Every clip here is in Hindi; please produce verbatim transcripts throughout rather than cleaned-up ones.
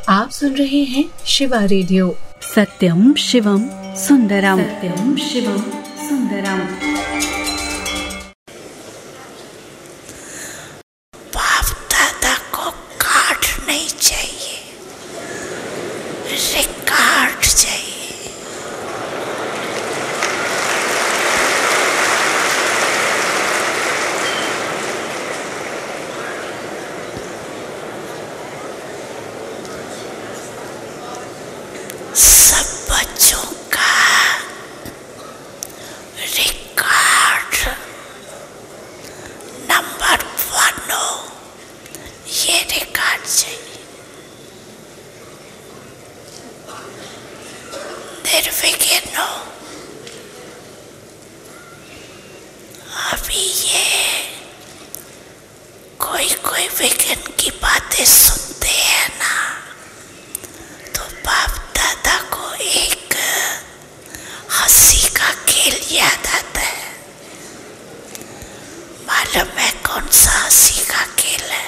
आप सुन रहे हैं शिवा रेडियो। सत्यम शिवम सुंदरम, सत्यम शिवम सुंदरम। बाप दादा को कार्ड नहीं चाहिए, रिकॉर्ड चाहिए। सब बच्चों का रिकॉर्ड नंबर वन हो, ये रिकॉर्ड चाहिए। निर्विघ्न हो। अभी ये कोई कोई विघ्न की बातें सुनते हैं ना, तो बाप दादा को एक हंसी का खेल याद आता है। मालूम है कौन सा हंसी का खेल है?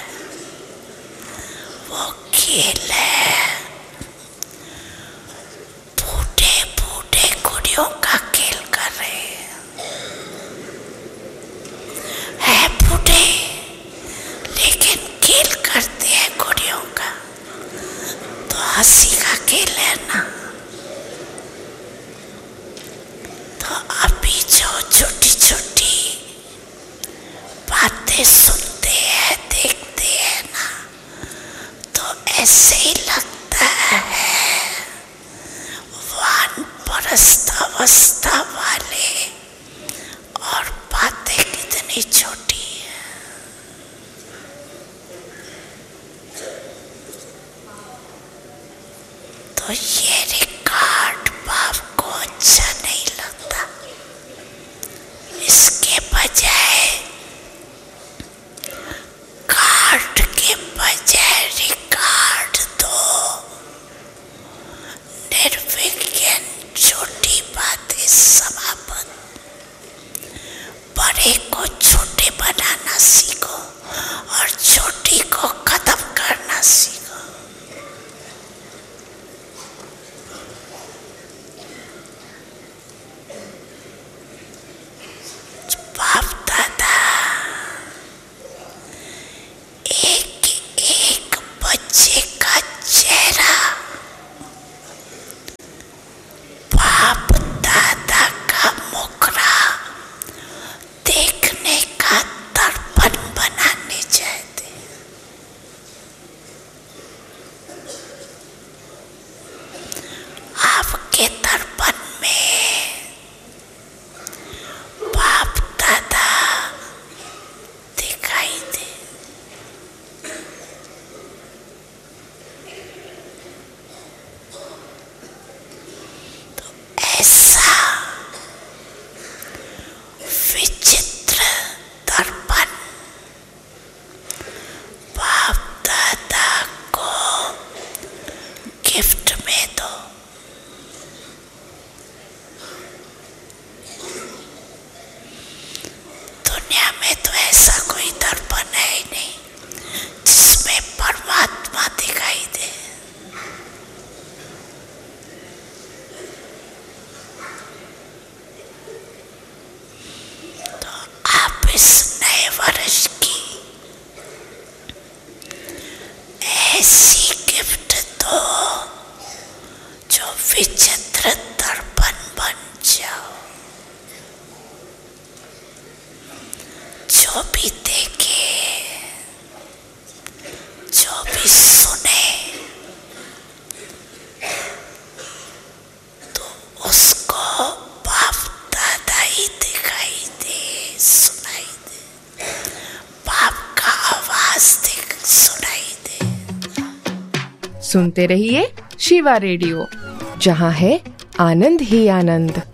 वो खेल है बूढ़े बूढ़े गुड़ियों का खेल कर रहे हैं। है बूढ़े लेकिन खेल करते हैं गुड़ियों का, तो हंसी का खेल है ना। तो अभी जो छोटी छोटी बातें सुनते हैं देखते हैं ना, तो ऐसे ही लगता है वानप्रस्थ अवस्था वाले, और बातें कितनी छोटी है। तो ये रिकॉर्ड बाप को अच्छा नहीं लगता। इसके बजाय कार्ड के बजाय रिकॉर्ड दो। निर्विघ्न छोटी बातें समाप्त। बड़े को छोटे बनाना सीखो और छोटी को खत्म करना सीखो। बाप दादा एक एक बच्चे का चेहरा बाप दादा का मुखड़ा देखने का दर्पण बनाने चाहते। आपके दर्पण में बाप दादा दिखाई दे। तो ऐसा विचित्र दर्पण बाप दादा को गिफ्ट में दो। दुनिया में तो ऐसा कोई दर्पण है ही नहीं जिसमें परमात्मा दिखाई दे। तो आप इस नए वर्ष की ऐसी गिफ्ट दो जो विचित्र दर्पण बन जाओ। जो भी देखे, जो भी सुने, तो उसको बाप दादा ही दिखाई दे, सुनाई दे। बाप का आवाज दिख सुनाई दे। सुनते रहिए शिवा रेडियो, जहाँ है आनंद ही आनंद।